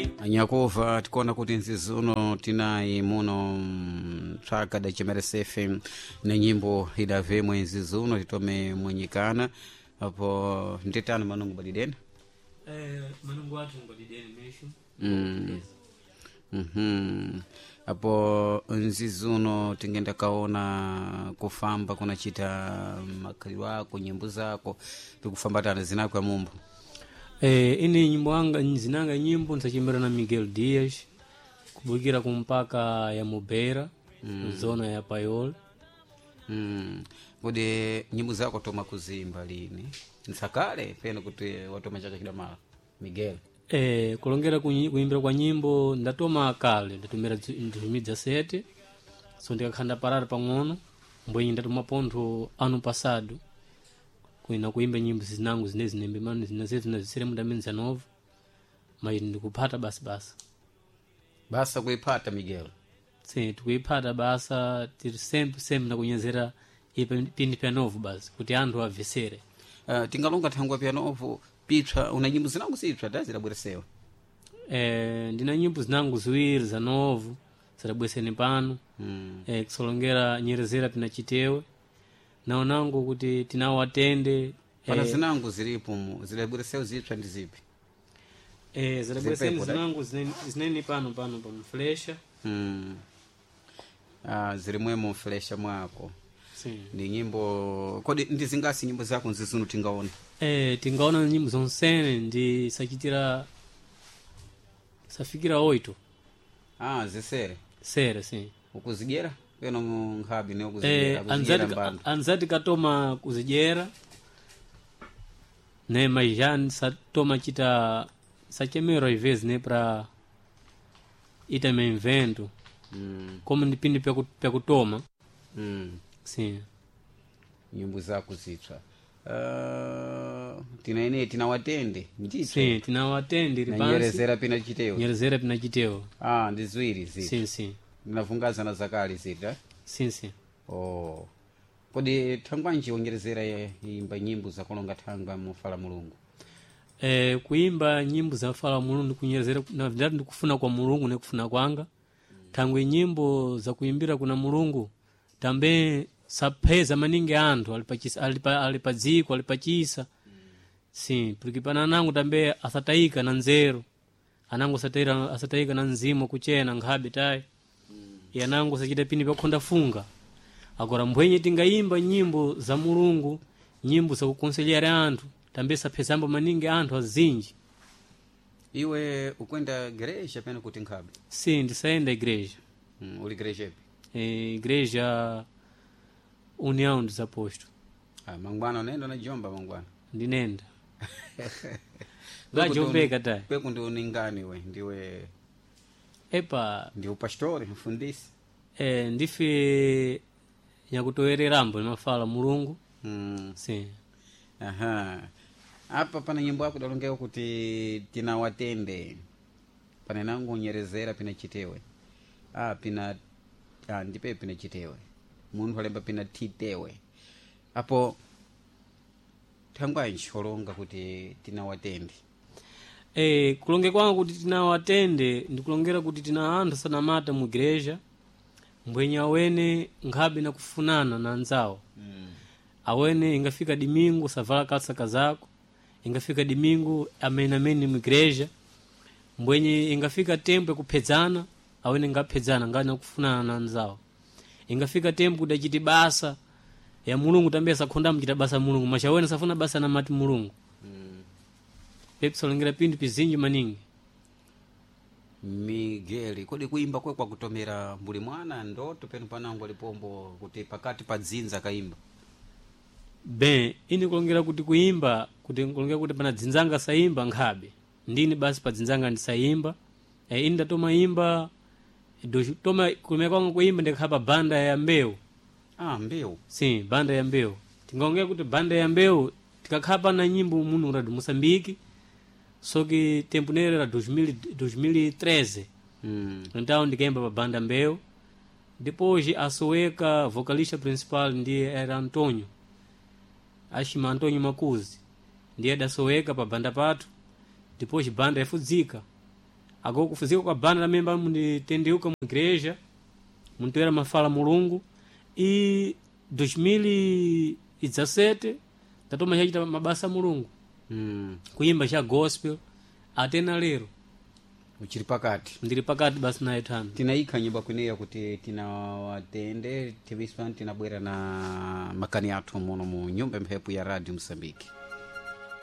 anyakova tikuona kuti nzizi uno tinayi muno tsvaka dachimeresefe na nyimbo idavemwe nzizi uno titome mwenyikana apo nditano manungu badidene manungu atu badidene meshu apo nzizi uno tingenda kaona kufamba kunachita makhaliro ako nyimbo zako pikufambatana zinako ya mumbo. Ini nyimbo anga zinanga nyimbo nsachimbira na Miguel Dias kubukira kumpaka ya Mubera zona ya Paiol. Kodi nyimbo zako toma kuzimba lini nsakale pena kuti watoma chaka kidamala Miguel? Kulongera kuimbira kwa nyimbo ndatoma kale ndatumira 2017 so ndikakhanda parada pang'ono mbwenyi ndatuma pontho ano passado kuina kuimba nyimbo zinangu zinembe mano zinazisere mudameni 19 mas ndikupata basa kuipata Miguel. Sim, tukuipata basa tiri sempre na kunyezera ipindi pya novo basi kuti anthu avesere. Tingalonga thangwa pya novo pitswa una nyimbo zinangu sipswa dazirabweresewa. Ndina nyimbo zinangu ziwiri za novo zirabweseni pano. Kusolongera nyerezera pina chitewe naonangu kuti tinawatende pana zinangu zilipo zirabweresewa zipswa ndi zipi? Zirabweseni zinangu zineni pano pa mflesha. Zirimwemo mflesha mwako. Sim. Ndi nyimbo kodi ndi zingasi nyimbo zako nzizunu tingaona? Tingaona nyimbo zonsene ndi sachitira safikira 8. Zisere. Sere sim. Ukuzigera peno nkhabi ne ukuzigera anzati katoma kuzigera ne majan satoma chita sachemero ivezi ne pra ita me invento como ndipindi pya kutoma sim nyimbo zako zitswa tinawatende ndithu. Sim, tinawatende ribansi nyerezera pina chitewo ndi ziwiri ziti. Sim ndinavungaza na zakali ziti sim kodi thangwanji wongerezera imba nyimbo zakulonga thanga mufala mulungu? Kuimba nyimbo za fala mulungu kunyerezera na verdade ndikufuna kwa mulungu nekufuna kwanga thangwe nyimbo za kuimbira kuna mulungu tambe sapeza maningi anthu alipadziko alipachisa. Sim, porque pana nangu tambe asataika na nzero anangu asataika na nzimo kuchena nkhabe tai yanangu sachita pini pakhonda funga agora mbwenye tingaimba nyimbo za mulungu nyimbo za kukonselyera anthu tambe sapezambo maningi anthu azinji. Iwe ukwenda igreja pena kuti nkhabe? Sim, ndisaenda igreja. Uli igreja ipi? Igreja União dos Apóstolos. Mangwana unaenda na jomba mangwana? Ndinenda. Gajombeka tai. Kweku ndi uningani we ndiwe? Ndi upastori mfundisi? Ndife nyakutowererambo mafala mulungu. Sim. Apa pana nyimbo yako dalongea kuti tinawatende pana nangu nyerezera pina chitewe ndipe pina chitewe munthu alemba pina titewe apo thangwanji olonga kuti tinawatende? Kulonge kwanga kuti tinawatende ndikulongera kuti tina anthu sanamata mu igreja mbwenye awene nkhabe na kufunana na anzawo. Awene ingafika dimingu savala kasaka zako ingafika dimingu amenameni mu igreja mbwenye ingafika tempo kupedzana awene ngapedzana ngana kufunana na anzawo ingafika tempo kudachiti basa ya mulungu tambe sakhonda mchita basa mulungu machawene safuna basa na mati mulungu. Solongera pindu pizinji maningi. Miguel, kodi kuimba kwa kutomera mbuli mwana ndoto penu panangu alipombo kuti pakati pa dzinza kaimba? Ini kulongera kuti kuimba kuti kulongera kuti pana dzinzanga saimba nkhabe ndini basi pa dzinzanga ndisaimba. Ini ndatoma imba toma kumeka kwangu kuimba ndikhapa banda ya mbeu. Mbeu? Sim, banda ya mbeu. Tingaongea kuti banda ya mbeu tikakhapa na nyimbo muno radu Mosambiki soki tempo nere la 2013 então ndikaimba pa banda mbeu depois asoweka vocalista principal ndiye era Antonio Makuzi ndiye dasoweka pa banda patu depois banda yafudzika agora kufuzika kwa banda lamemba munditendeuka mu igreja muntoera mafala mulungu e 2017 tatoma chachita mabasa mulungu kuimba cha gospel atena lero uchiri pakati ndiri pakati basi naye tano tinaika nyimbo kwineya kuti tinawatende tiviswa tinabwera na makani athu muno mu nyumba mphepo ya radio Msambiki.